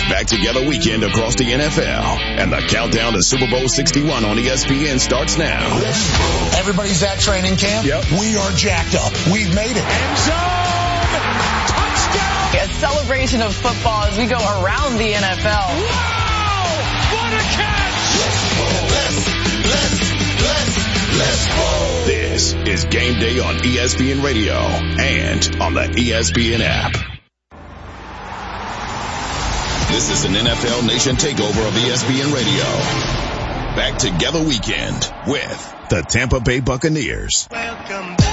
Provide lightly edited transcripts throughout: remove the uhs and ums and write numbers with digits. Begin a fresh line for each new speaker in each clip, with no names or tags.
back together weekend across the NFL. And the countdown to Super Bowl 61 on ESPN starts now.
Everybody's at training camp.
Yep.
We are jacked up. We've made it.
End zone! Touchdown!
A celebration of football as we go around the NFL.
Wow! What a catch!
Let's go.
This is Game Day on ESPN Radio and on the ESPN app. This is an NFL Nation takeover of ESPN Radio. Back together weekend with the Tampa Bay Buccaneers.
Welcome back.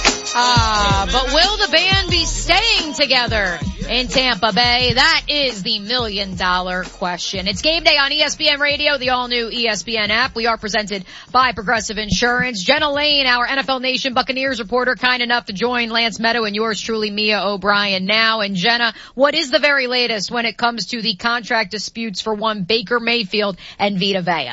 But will the band be staying together in Tampa Bay? That is the $1 million question. It's Game Day on ESPN Radio, the all-new ESPN app. We are presented by Progressive Insurance. Jenna Lane, our NFL Nation Buccaneers reporter, kind enough to join Lance Meadow and yours truly, Mia O'Brien, now. And Jenna, what is the very latest when it comes to the contract disputes for one Baker Mayfield and Vita Vea?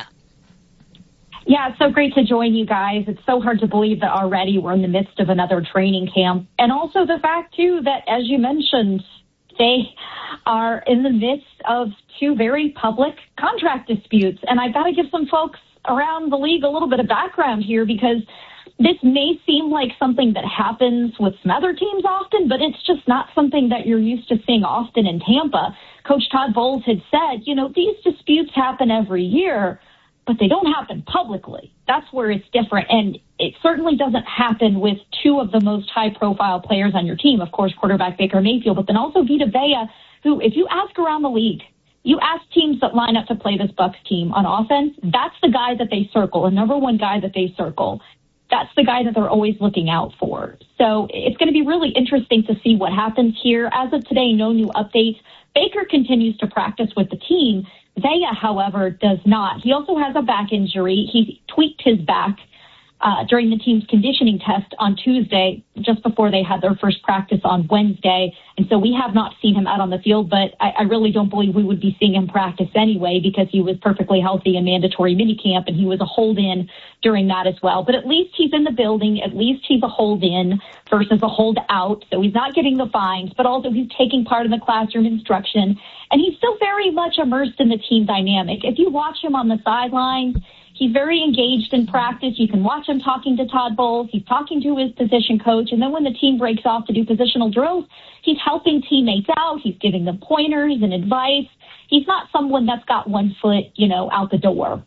Yeah, it's so great to join you guys. It's so hard to believe that already we're in the midst of another training camp. And also the fact, too, that, as you mentioned, they are in the midst of two very public contract disputes. And I've got to give some folks around the league a little bit of background here, because this may seem like something that happens with some other teams often, but it's just not something that you're used to seeing often in Tampa. Coach Todd Bowles had said, these disputes happen every year, but they don't happen publicly. That's where it's different. And it certainly doesn't happen with two of the most high-profile players on your team, of course, quarterback Baker Mayfield, but then also Vita Vea, who, if you ask around the league, you ask teams that line up to play this Bucs team on offense, that's the guy that they circle, the number one guy that they circle. That's the guy that they're always looking out for. So it's going to be really interesting to see what happens here. As of today, no new updates. Baker continues to practice with the team. Vea, however, does not. He also has a back injury. He tweaked his back during the team's conditioning test on Tuesday, just before they had their first practice on Wednesday. And so we have not seen him out on the field, but I really don't believe we would be seeing him practice anyway, because he was perfectly healthy in mandatory minicamp, and he was a hold-in during that as well. But at least he's in the building. At least he's a hold-in versus a hold-out. So he's not getting the fines, but also he's taking part in the classroom instruction. And he's still very much immersed in the team dynamic. If you watch him on the sidelines, he's very engaged in practice. You can watch him talking to Todd Bowles. He's talking to his position coach. And then when the team breaks off to do positional drills, he's helping teammates out. He's giving them pointers and advice. He's not someone that's got one foot, out the door.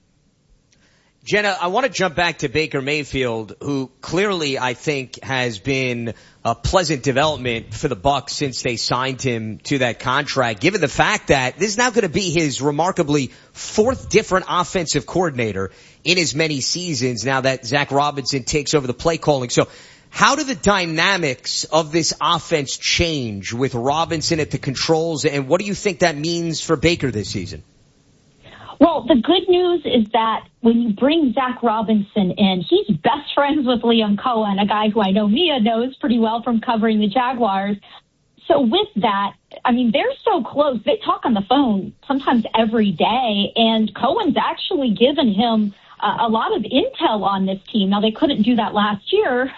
Jenna, I want to jump back to Baker Mayfield, who clearly I think has been a pleasant development for the Bucs since they signed him to that contract, given the fact that this is now going to be his remarkably fourth different offensive coordinator in as many seasons now that Zach Robinson takes over the play calling. So how do the dynamics of this offense change with Robinson at the controls, and what do you think that means for Baker this season?
Well, the good news is that when you bring Zach Robinson in, he's best friends with Liam Cohen, a guy who I know Mia knows pretty well from covering the Jaguars. So with that, they're so close. They talk on the phone sometimes every day, and Cohen's actually given him a lot of intel on this team. Now, they couldn't do that last year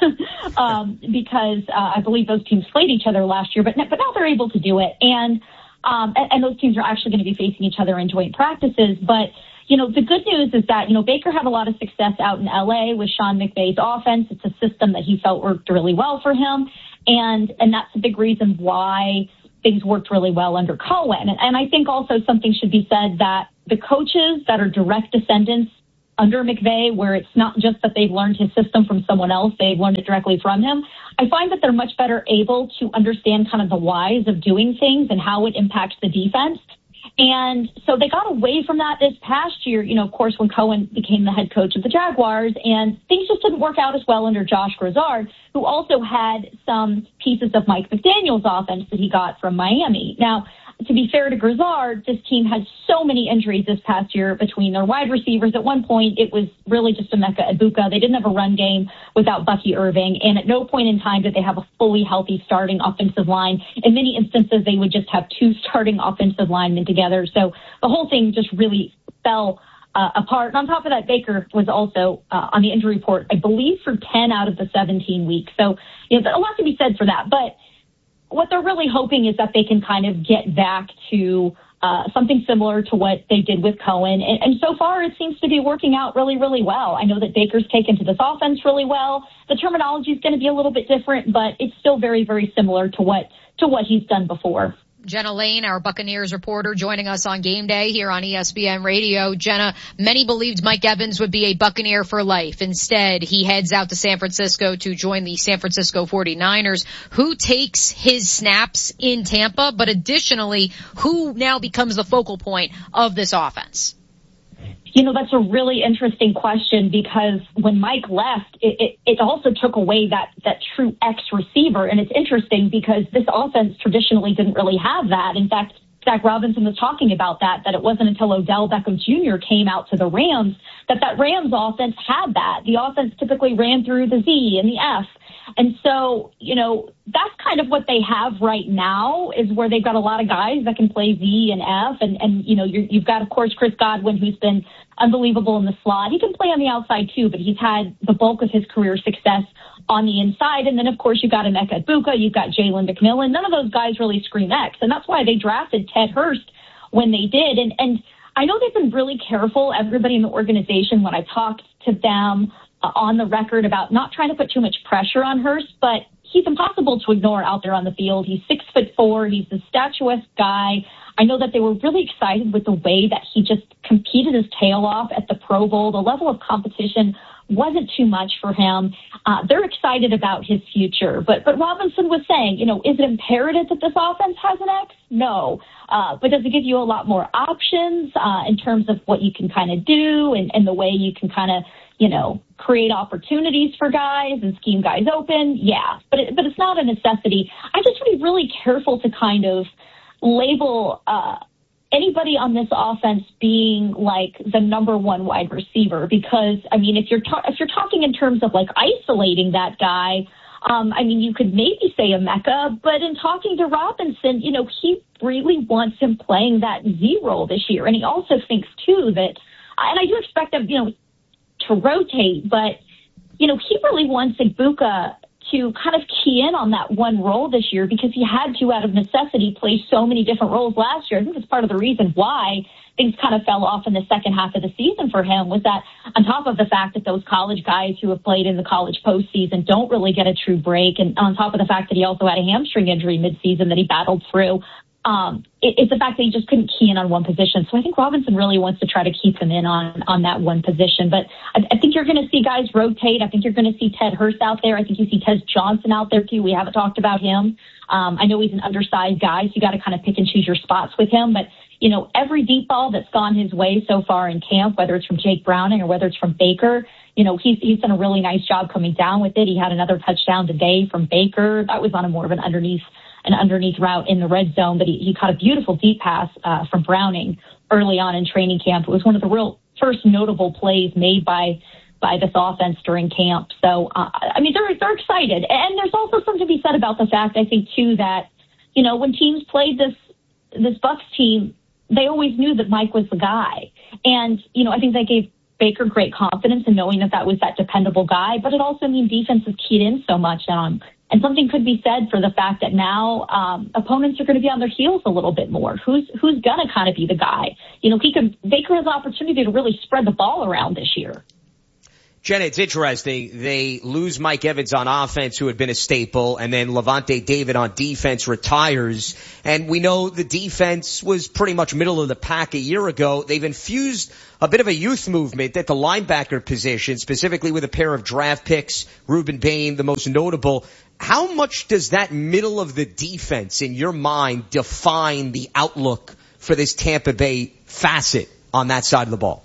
because I believe those teams played each other last year, but now they're able to do it. And those teams are actually going to be facing each other in joint practices. But, the good news is that, Baker had a lot of success out in L.A. with Sean McVay's offense. It's a system that he felt worked really well for him. And that's a big reason why things worked really well under Cohen. And I think also something should be said that the coaches that are direct descendants under McVay, where it's not just that they've learned his system from someone else, they've learned it directly from him, I find that they're much better able to understand kind of the whys of doing things and how it impacts the defense. And so they got away from that this past year, of course, when Cohen became the head coach of the Jaguars, and things just didn't work out as well under Josh Grizzard, who also had some pieces of Mike McDaniel's offense that he got from Miami. Now, to be fair to Grizzard, this team had so many injuries this past year between their wide receivers. At one point, it was really just Emeka Egbuka. They didn't have a run game without Bucky Irving, and at no point in time did they have a fully healthy starting offensive line. In many instances, they would just have two starting offensive linemen together. So the whole thing just really fell apart. And on top of that, Baker was also on the injury report, I believe, for 10 out of the 17 weeks. So a lot to be said for that. But what they're really hoping is that they can kind of get back to something similar to what they did with Cohen. And so far, it seems to be working out really, really well. I know that Baker's taken to this offense really well. The terminology is going to be a little bit different, but it's still very, very similar to what he's done before.
Jenna Lane, our Buccaneers reporter, joining us on Game Day here on ESPN Radio. Jenna, many believed Mike Evans would be a Buccaneer for life. Instead, he heads out to San Francisco to join the San Francisco 49ers. Who takes his snaps in Tampa? But additionally, who now becomes the focal point of this offense?
You know, that's a really interesting question because when Mike left, it also took away that true X receiver. And it's interesting because this offense traditionally didn't really have that. In fact, Zach Robinson was talking about that it wasn't until Odell Beckham Jr. came out to the Rams that Rams offense had that. The offense typically ran through the Z and the F. And so, you know, that's kind of what they have right now is where they've got a lot of guys that can play Z and F. And you know, you've got, of course, Chris Godwin, who's been unbelievable in the slot. He can play on the outside, too, but he's had the bulk of his career success on the inside. And then, of course, you've got Emeka Egbuka, you've got Jalen McMillan. None of those guys really scream X. And that's why they drafted Ted Hurst when they did. And I know they've been really careful, everybody in the organization, when I talked to them on the record about not trying to put too much pressure on Hurst, but he's impossible to ignore out there on the field. He's 6'4". He's a statuesque guy. I know that they were really excited with the way that he just competed his tail off at the Pro Bowl. The level of competition wasn't too much for him. They're excited about his future. But Robinson was saying, you know, is it imperative that this offense has an X? No. But does it give you a lot more options in terms of what you can kind of do and the way you can kind of, you know, create opportunities for guys and scheme guys open? Yeah, but it's not a necessity. I just want to be really careful to kind of label anybody on this offense being like the number one wide receiver, because I mean, if you're talking in terms of like isolating that guy, I mean, you could maybe say Emeka, but in talking to Robinson, you know, he really wants him playing that Z role this year, and he also thinks too that, and I do expect them, you know, to rotate, but you know, he really wants Egbuka to kind of key in on that one role this year because he had to, out of necessity, play so many different roles last year. I think that's part of the reason why things kind of fell off in the second half of the season for him, was that on top of the fact that those college guys who have played in the college postseason don't really get a true break, and on top of the fact that he also had a hamstring injury midseason that he battled through, it's the fact that he just couldn't key in on one position. So I think Robinson really wants to try to keep him in on that one position. But I think you're going to see guys rotate. I think you're going to see Ted Hurst out there. I think you see Tez Johnson out there too. We haven't talked about him. I know he's an undersized guy, so you got to kind of pick and choose your spots with him. But, you know, every deep ball that's gone his way so far in camp, whether it's from Jake Browning or whether it's from Baker, you know, he's done a really nice job coming down with it. He had another touchdown today from Baker. That was on a more of an underneath route in the red zone, but he caught a beautiful deep pass from Browning early on in training camp. It was one of the real first notable plays made by this offense during camp. So, I mean, they're excited. And there's also something to be said about the fact, I think, too, that, you know, when teams played this Bucs team, they always knew that Mike was the guy. And, you know, I think that gave Baker great confidence in knowing that was that dependable guy, but it also means defense is keyed in so much on. And something could be said for the fact that now opponents are going to be on their heels a little bit more. Who's going to kind of be the guy? You know, Baker has the opportunity to really spread the ball around this year.
Jenna, it's interesting. They lose Mike Evans on offense, who had been a staple, and then Levante David on defense retires. And we know the defense was pretty much middle of the pack a year ago. They've infused a bit of a youth movement at the linebacker position, specifically with a pair of draft picks, Ruben Bain, the most notable. How much does that middle of the defense, in your mind, define the outlook for this Tampa Bay facet on that side of the ball?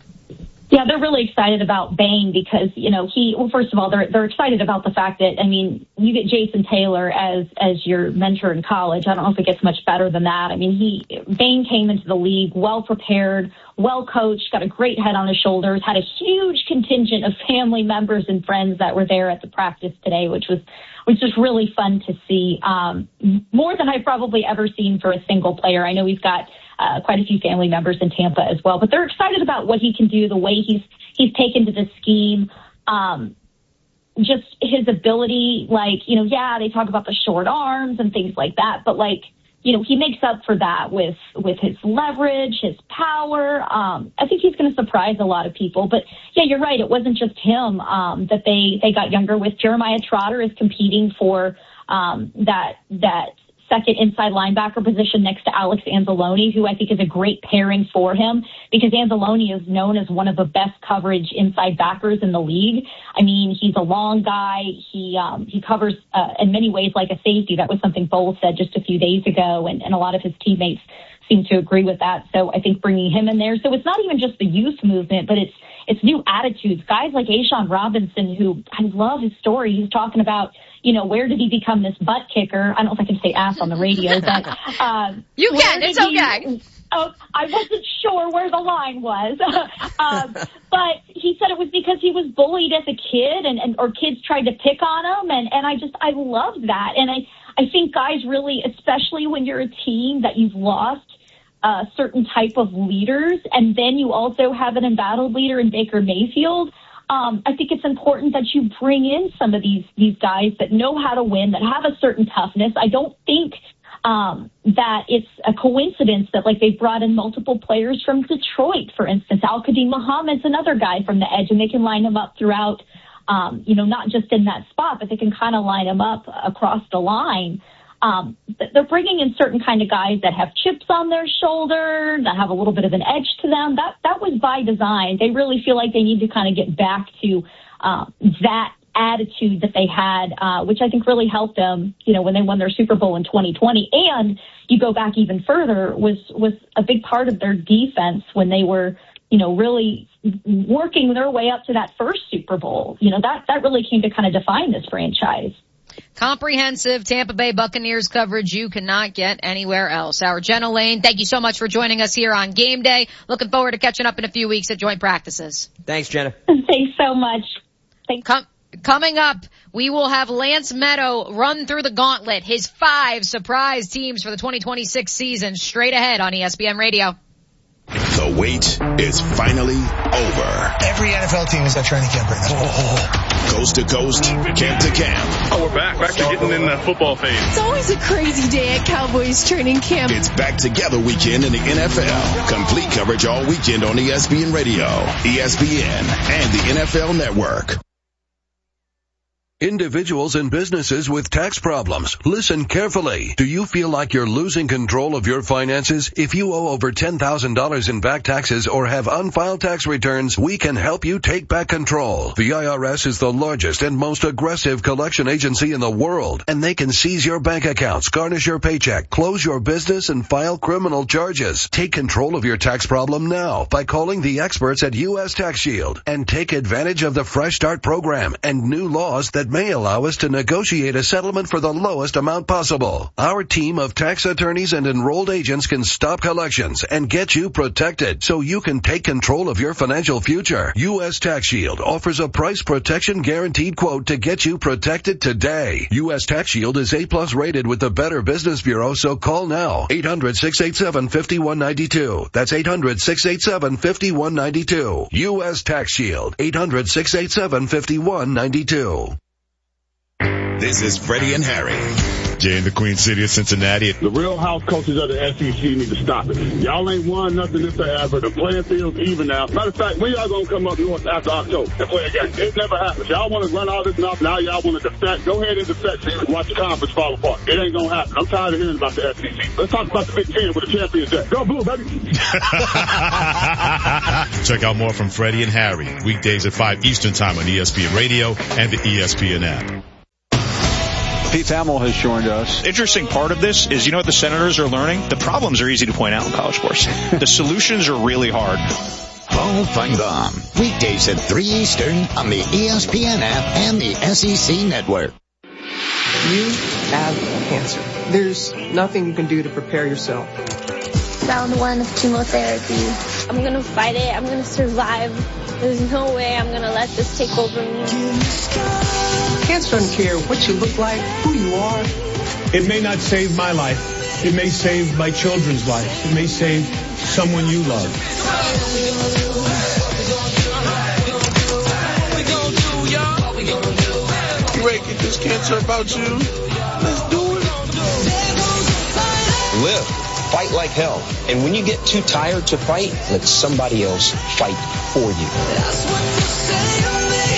Yeah, they're really excited about Bain because, you know, first of all, they're excited about the fact that, I mean, you get Jason Taylor as your mentor in college. I don't know if it gets much better than that. I mean, Bain came into the league well prepared, well coached, got a great head on his shoulders, had a huge contingent of family members and friends that were there at the practice today, which was really fun to see. More than I've probably ever seen for a single player. I know he's got quite a few family members in Tampa as well, but they're excited about what he can do, the way he's taken to the scheme, just his ability, like, you know, yeah, they talk about the short arms and things like that, but like he makes up for that with his leverage, his power. I think he's going to surprise a lot of people. But yeah, you're right. It wasn't just him that they got younger with. Jeremiah Trotter is competing for that second inside linebacker position next to Alex Anzalone, who I think is a great pairing for him because Anzalone is known as one of the best coverage inside backers in the league. I mean, he's a long guy. He covers in many ways like a safety. That was something Bowles said just a few days ago, and a lot of his teammates seem to agree with that. So I think bringing him in there. So it's not even just the youth movement, but it's new attitudes. Guys like A'Shawn Robinson, who I love his story. He's talking about, where did he become this butt kicker? I don't know if I can say ass on the radio, but
you can. It's okay.
I wasn't sure where the line was, but he said it was because he was bullied as a kid, or kids tried to pick on him, and I loved that, and I think guys really, especially when you're a team that you've lost certain type of leaders, and then you also have an embattled leader in Baker Mayfield. I think it's important that you bring in some of these guys that know how to win, that have a certain toughness. I don't think that it's a coincidence that they brought in multiple players from Detroit, for instance. Al-Qadim Muhammad's another guy from the edge, and they can line him up throughout, not just in that spot, but they can kind of line him up across the line. They're bringing in certain kind of guys that have chips on their shoulder, that have a little bit of an edge to them. That was by design. They really feel like they need to kind of get back to that attitude that they had, which I think really helped them, when they won their Super Bowl in 2020. And you go back even further, was a big part of their defense when they were, really working their way up to that first Super Bowl. That really came to kind of define this franchise.
Comprehensive Tampa Bay Buccaneers coverage you cannot get anywhere else. Our Jenna Lane, thank you so much for joining us here on Game Day. Looking forward to catching up in a few weeks at joint practices.
Thanks, Jenna.
Thanks so much. Thanks.
Coming up, we will have Lance Meadow run through the gauntlet, his 5 surprise teams for the 2026 season, straight ahead on ESPN Radio.
The wait is finally over.
Every NFL team is at training camp right now.
Coast to coast, camp to camp.
Oh, we're back to getting in the football phase.
It's always a crazy day at Cowboys training camp.
It's back together weekend in the NFL. Complete coverage all weekend on ESPN Radio, ESPN, and the NFL Network.
Individuals and businesses with tax problems, listen carefully. Do you feel like you're losing control of your finances? If you owe over $10,000 in back taxes or have unfiled tax returns, we can help you take back control. The IRS is the largest and most aggressive collection agency in the world, and they can seize your bank accounts, garnish your paycheck, close your business, and file criminal charges. Take control of your tax problem now by calling the experts at U.S. Tax Shield and take advantage of the Fresh Start program and new laws that may allow us to negotiate a settlement for the lowest amount possible. Our team of tax attorneys and enrolled agents can stop collections and get you protected so you can take control of your financial future. U.S. Tax Shield offers a price protection guaranteed quote to get you protected today. U.S. Tax Shield is A+ rated with the Better Business Bureau, so call now. 800-687-5192. That's 800-687-5192. U.S. Tax Shield. 800-687-5192.
This is Freddie and Harry.
Jay in the Queen City of Cincinnati.
The real house coaches of the SEC need to stop it. Y'all ain't won nothing this forever. The playing field's even now. Matter of fact, when y'all gonna come up after October and play again? It never happens. Y'all want to run all this off. Now y'all want to defect. Go ahead and defect so you can watch the conference fall apart. It ain't gonna happen. I'm tired of hearing about the SEC. Let's talk about the Big Ten with the champions at. Go Blue, baby.
Check out more from Freddie and Harry. Weekdays at 5 Eastern Time on ESPN Radio and the ESPN app.
Pete Thamel has joined us.
Interesting part of this is, what the Senators are learning? The problems are easy to point out in college sports. The solutions are really hard.
Paul Feinbaum, weekdays at 3 Eastern on the ESPN app and the SEC Network.
You have cancer. There's nothing you can do to prepare yourself.
Round 1 of chemotherapy. I'm going to fight it. I'm going to survive. There's no way I'm going to let this take over me.
Cancer doesn't care what you look like, who you are.
It may not save my life. It may save my children's life. It may save someone you love.
You ready to get this cancer about you? Let's do it. live. Fight like hell. And when you get too tired to fight, let somebody else fight for you. That's what you say to me,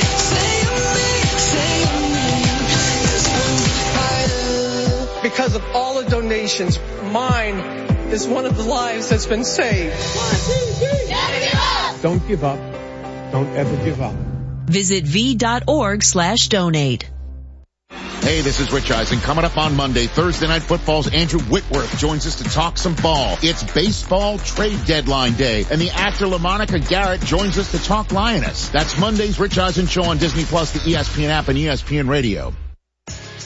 Because of all the donations, mine is one of the lives that's been saved.
Never give up.
Don't give up. Don't ever give up.
Visit v.org/donate.
Hey, this is Rich Eisen. Coming up on Monday, Thursday Night Football's Andrew Whitworth joins us to talk some ball. It's baseball trade deadline day, and the actor LaMonica Garrett joins us to talk Lioness. That's Monday's Rich Eisen Show on Disney Plus, the ESPN app, and ESPN Radio.